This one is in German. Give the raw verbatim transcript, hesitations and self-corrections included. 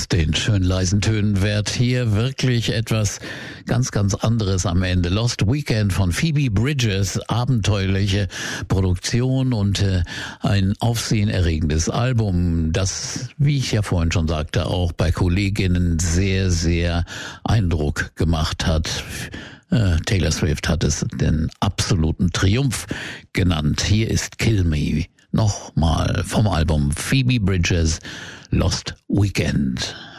Aus den schön leisen Tönen wird hier wirklich etwas ganz, ganz anderes am Ende. Lost Weekend von Phoebe Bridgers, abenteuerliche Produktion und äh, ein aufsehenerregendes Album, das, wie ich ja vorhin schon sagte, auch bei Kolleginnen sehr, sehr Eindruck gemacht hat. Äh, Taylor Swift hat es den absoluten Triumph genannt. Hier ist Kill Me. Nochmal vom Album Phoebe Bridgers, Lost Weekend.